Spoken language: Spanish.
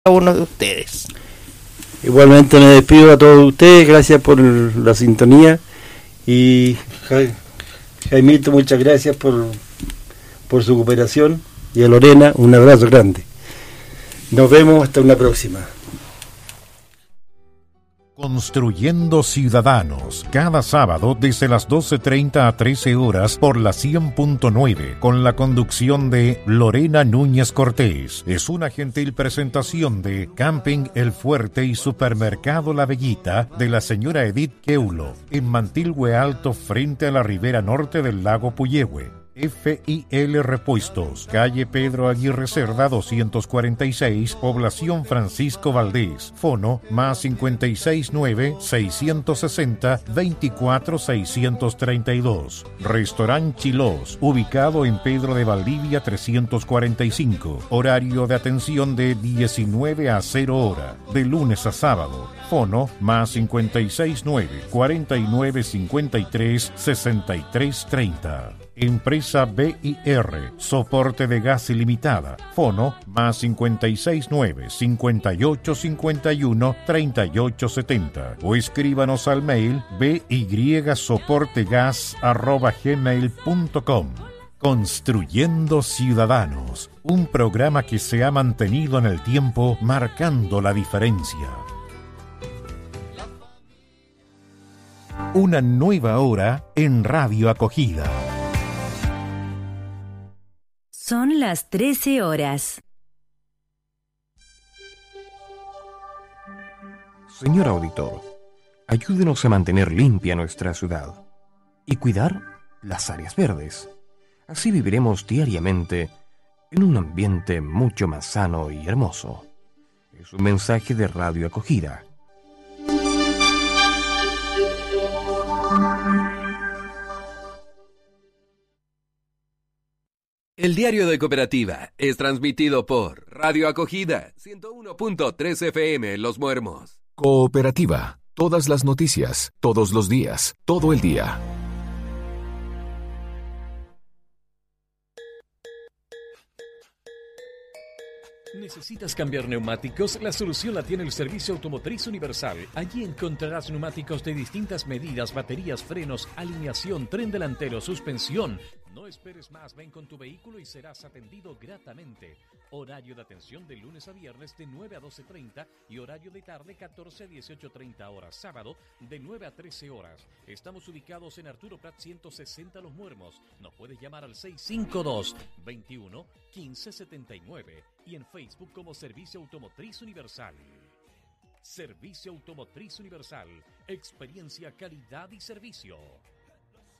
uno de ustedes. Igualmente me despido a todos ustedes, gracias por la sintonía y Jaimito, muchas gracias por su cooperación y a Lorena un abrazo grande. Nos vemos hasta una próxima. Construyendo Ciudadanos, cada sábado desde las 12:30 a 13 horas por la 100.9, con la conducción de Lorena Núñez Cortés. Es una gentil presentación de Camping El Fuerte y Supermercado La Bellita de la señora Edith Keulo, en Mantilhue Alto, frente a la ribera norte del lago Puyehue. FIL Repuestos, calle Pedro Aguirre Cerda 246, población Francisco Valdés, fono más 569-660-24-632. Restaurant Chilós, ubicado en Pedro de Valdivia 345, horario de atención de 19 a 0 hora, de lunes a sábado, fono más 569-4953-6330. Empresa BIR, soporte de gas ilimitada, fono más 569-5851-3870 o escríbanos al mail bysoportegas@gmail.com. Construyendo Ciudadanos, un programa que se ha mantenido en el tiempo marcando la diferencia. Una nueva hora en Radio Acogida. Son las 13 horas. Señor auditor, ayúdenos a mantener limpia nuestra ciudad y cuidar las áreas verdes. Así viviremos diariamente en un ambiente mucho más sano y hermoso. Es un mensaje de Radio Acogida. El Diario de Cooperativa es transmitido por Radio Acogida, 101.3 FM Los Muermos. Cooperativa, todas las noticias, todos los días, todo el día. ¿Necesitas cambiar neumáticos? La solución la tiene el Servicio Automotriz Universal. Allí encontrarás neumáticos de distintas medidas, baterías, frenos, alineación, tren delantero, suspensión. No esperes más, ven con tu vehículo y serás atendido gratamente. Horario de atención de lunes a viernes de 9 a 12:30 y horario de tarde 14 a 18:30 horas. Sábado de 9 a 13 horas. Estamos ubicados en Arturo Prat 160 Los Muermos. Nos puedes llamar al 652-21-1579 y en Facebook como Servicio Automotriz Universal. Servicio Automotriz Universal. Experiencia, calidad y servicio.